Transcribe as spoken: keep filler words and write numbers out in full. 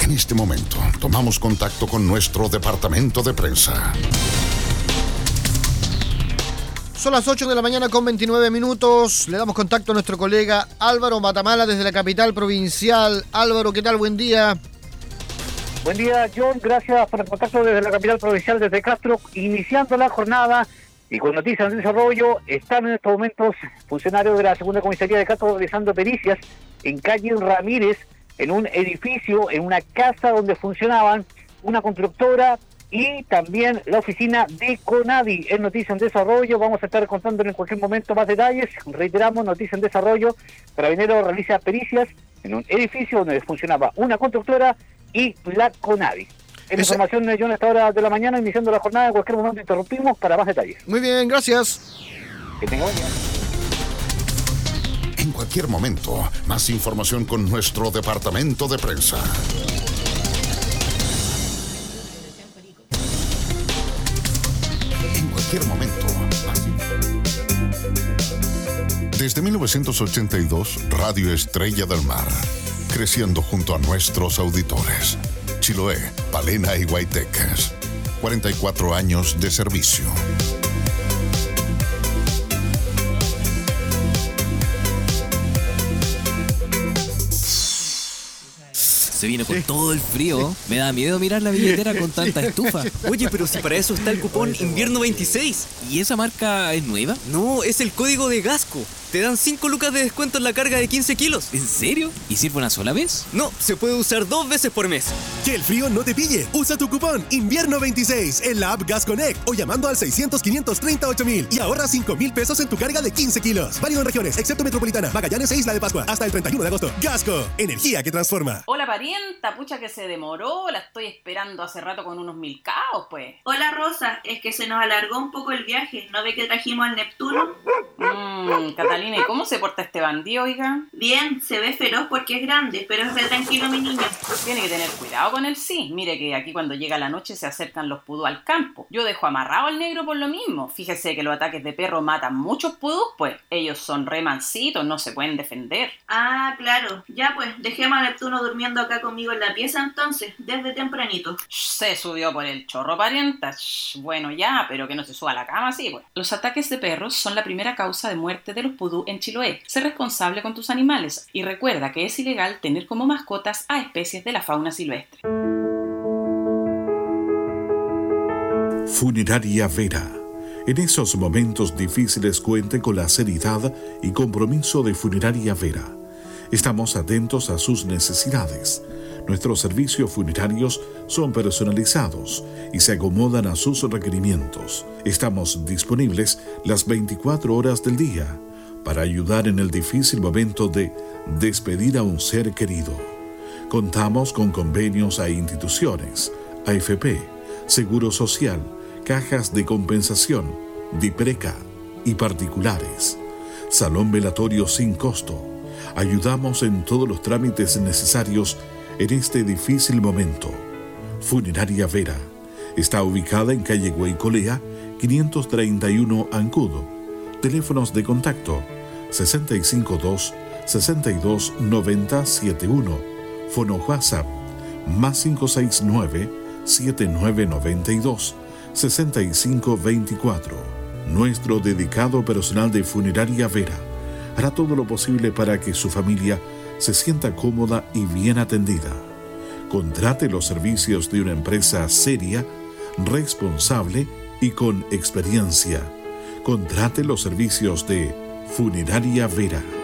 En este momento, tomamos contacto con nuestro departamento de prensa. Son las ocho de la mañana con veintinueve minutos. Le damos contacto a nuestro colega Álvaro Matamala desde la capital provincial. Álvaro, ¿qué tal? Buen día. Buen día, John. Gracias por el contacto desde la capital provincial, desde Castro, iniciando la jornada. Y con noticias de desarrollo, están en estos momentos funcionarios de la segunda comisaría de Castro realizando pericias en calle Ramírez, en un edificio, en una casa donde funcionaban una constructora y también la oficina de CONADI. En Noticias en Desarrollo vamos a estar contando en cualquier momento más detalles. Reiteramos, Noticias en Desarrollo, Carabineros realiza pericias en un edificio donde funcionaba una constructora y la CONADI. En Esa... información de John a esta hora de la mañana, iniciando la jornada, en cualquier momento interrumpimos para más detalles. Muy bien, gracias. Que tenga buen día. En cualquier momento, más información con nuestro departamento de prensa. En cualquier momento, más Desde mil novecientos ochenta y dos, Radio Estrella del Mar, creciendo junto a nuestros auditores. Chiloé, Palena y Guaytecas. cuarenta y cuatro años de servicio. Se viene con todo el frío. Me da miedo mirar la billetera con tanta estufa. Oye, pero si para eso está el cupón Invierno veintiséis. ¿Y esa marca es nueva? No, es el código de Gasco. Te dan cinco lucas de descuento en la carga de quince kilos. ¿En serio? ¿Y sirve una sola vez? No, se puede usar dos veces por mes. Que el frío no te pille. Usa tu cupón Invierno veintiséis en la app Gas Connect o llamando al seiscientos, quinientos treinta y ocho mil y ahorra cinco mil pesos en tu carga de quince kilos. Válido en regiones, excepto Metropolitana, Magallanes e Isla de Pascua. Hasta el treinta y uno de agosto. Gasco, energía que transforma. Hola parienta, pucha que se demoró. La estoy esperando hace rato con unos mil caos, pues. Hola Rosa, es que se nos alargó un poco el viaje. ¿No ve que trajimos al Neptuno? Mmm, Catalina, ¿y cómo se porta este bandido, oiga? Bien, se ve feroz porque es grande, pero es re tranquilo mi niño. Tiene que tener cuidado con él, sí. Mire que aquí cuando llega la noche se acercan los pudú al campo. Yo dejo amarrado al negro por lo mismo. Fíjese que los ataques de perro matan muchos pudús, pues. Ellos son re mansitos, no se pueden defender. Ah, claro. Ya pues, dejemos a Neptuno durmiendo acá conmigo en la pieza entonces, desde tempranito. Se subió por el chorro, parienta. Bueno, ya, pero que no se suba a la cama, sí, pues. Los ataques de perros son la primera causa de muerte de los pudú en Chiloé. Sé responsable con tus animales y recuerda que es ilegal tener como mascotas a especies de la fauna silvestre. Funeraria Vera. En esos momentos difíciles cuente con la seriedad y compromiso de Funeraria Vera. Estamos atentos a sus necesidades. Nuestros servicios funerarios son personalizados y se acomodan a sus requerimientos. Estamos disponibles las veinticuatro horas del día para ayudar en el difícil momento de despedir a un ser querido. Contamos con convenios a instituciones, A F P, Seguro Social, cajas de compensación, DIPRECA y particulares. Salón velatorio sin costo. Ayudamos en todos los trámites necesarios en este difícil momento. Funeraria Vera está ubicada en calle Guaycolea, quinientos treinta y uno Ancudo. Teléfonos de contacto sesenta y cinco dos, sesenta y dos, noventa, setenta y uno. Fono WhatsApp más cinco seis nueve, siete nueve nueve dos, seis cinco dos cuatro. Nuestro dedicado personal de Funeraria Vera hará todo lo posible para que su familia se sienta cómoda y bien atendida. Contrate los servicios de una empresa seria, responsable y con experiencia. Contrate los servicios de Funeraria Vera.